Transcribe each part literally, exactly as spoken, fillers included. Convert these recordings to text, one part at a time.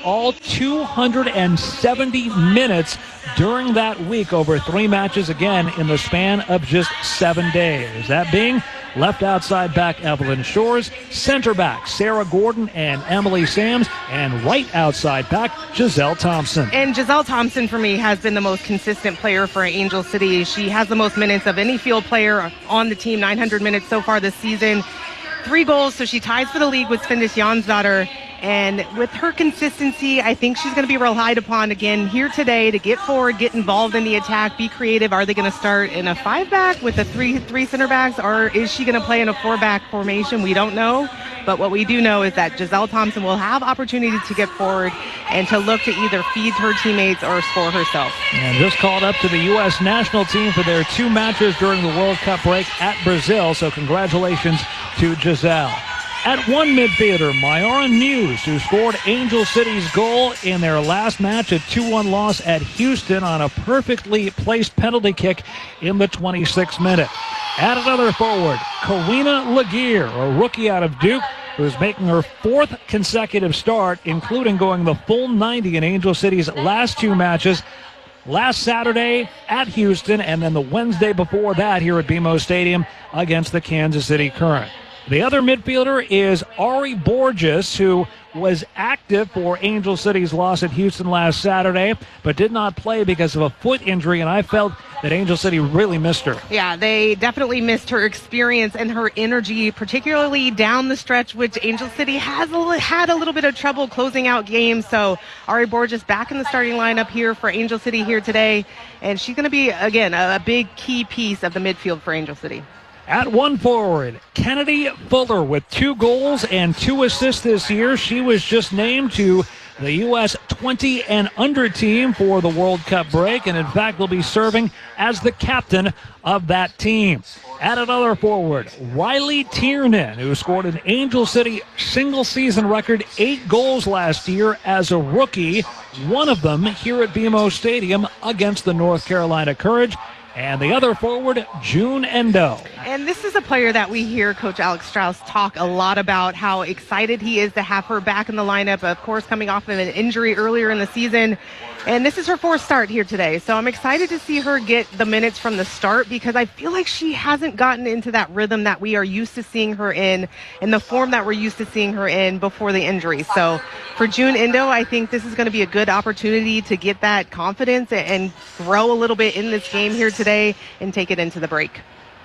all two hundred seventy minutes during that week over three matches, again, in the span of just seven days. That being left outside back Evelyn Shores, center back Sarah Gordon and Emily Sams, and right outside back Giselle Thompson. And Giselle Thompson, for me, has been the most consistent player for Angel City. She has the most minutes of any field player on the team, nine hundred minutes so far this season. Three goals, so she ties for the league with Svendis Jansdottir. And with her consistency, I think she's going to be relied upon again here today to get forward, get involved in the attack, be creative. Are they going to start in a five-back with the three three center backs, or is she going to play in a four-back formation? We don't know. But what we do know is that Giselle Thompson will have opportunity to get forward and to look to either feed her teammates or score herself. And just called up to the U S national team for their two matches during the World Cup break at Brazil. So congratulations to Giselle. At one midfielder, Myara News, who scored Angel City's goal in their last match, a two one loss at Houston on a perfectly placed penalty kick in the twenty-sixth minute. At another forward, Karina Laguerre, a rookie out of Duke, who's making her fourth consecutive start, including going the full ninety in Angel City's last two matches. Last Saturday at Houston, and then the Wednesday before that here at B M O Stadium against the Kansas City Current. The other midfielder is Ari Borges, who was active for Angel City's loss at Houston last Saturday, but did not play because of a foot injury, and I felt that Angel City really missed her. Yeah, they definitely missed her experience and her energy, particularly down the stretch, which Angel City has a, had a little bit of trouble closing out games. So Ari Borges back in the starting lineup here for Angel City here today, and she's going to be, again, a, a big key piece of the midfield for Angel City. At one forward, Kennedy Fuller with two goals and two assists this year. She was just named to the U S twenty and under team for the World Cup break, and in fact will be serving as the captain of that team. At another forward, Riley Tiernan, who scored an Angel City single-season record eight goals last year as a rookie, one of them here at B M O Stadium against the North Carolina Courage. And the other forward, June Endo. And this is a player that we hear Coach Alex Strauss talk a lot about, how excited he is to have her back in the lineup, of course, coming off of an injury earlier in the season. And this is her fourth start here today. So I'm excited to see her get the minutes from the start, because I feel like she hasn't gotten into that rhythm that we are used to seeing her in, and the form that we're used to seeing her in before the injury. So for June Endo, I think this is going to be a good opportunity to get that confidence and grow a little bit in this game here today and take it into the break.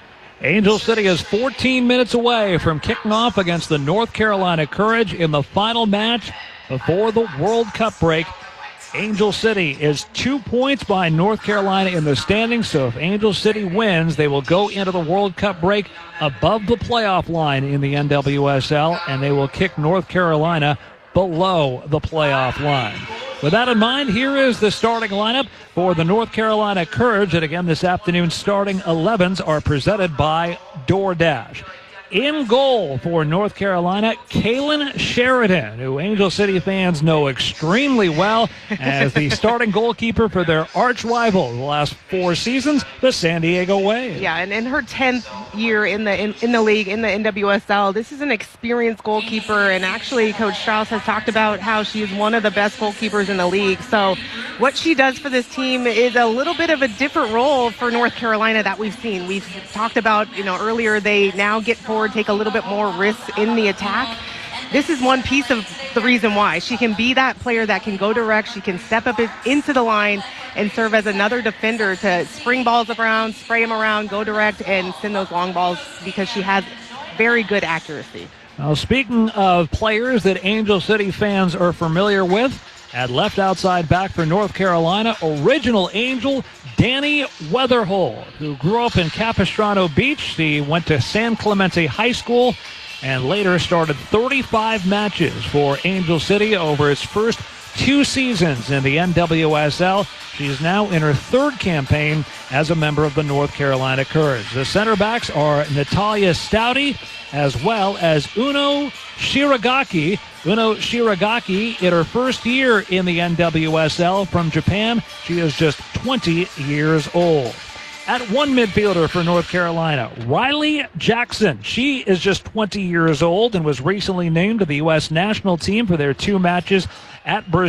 Angel City is fourteen minutes away from kicking off against the North Carolina Courage in the final match before the World Cup break. Angel City is two points behind North Carolina in the standings, so if Angel City wins, they will go into the World Cup break above the playoff line in the N W S L, and they will kick North Carolina below the playoff line. With that in mind, here is the starting lineup for the North Carolina Courage, and again this afternoon's starting elevens are presented by DoorDash. In goal for North Carolina, Kaylin Sheridan, who Angel City fans know extremely well as the starting goalkeeper for their arch rival the last four seasons, the San Diego Wave. Yeah, and in her tenth year in the in, in the league, in the N W S L, this is an experienced goalkeeper, and actually Coach Strauss has talked about how she is one of the best goalkeepers in the league. So what she does for this team is a little bit of a different role for North Carolina that we've seen. We've talked about, you know, earlier, they now get forward, take a little bit more risks in the attack. This is one piece of the reason why. She can be that player that can go direct. She can step up into the line and serve as another defender to spring balls around, spray them around, go direct, and send those long balls, because she has very good accuracy. Now, speaking of players that Angel City fans are familiar with, at left outside back for North Carolina, original Angel Danny Weatherhold, who grew up in Capistrano Beach. He went to San Clemente High School and later started thirty-five matches for Angel City over his first two seasons in the N W S L. She is now in her third campaign as a member of the North Carolina Courage. The center backs are Natalia Stouty as well as Uno Shiragaki. Uno Shiragaki, in her first year in the N W S L from Japan, she is just twenty years old. At one midfielder for North Carolina, Riley Jackson. She is just twenty years old and was recently named to the U S national team for their two matches at Brazil.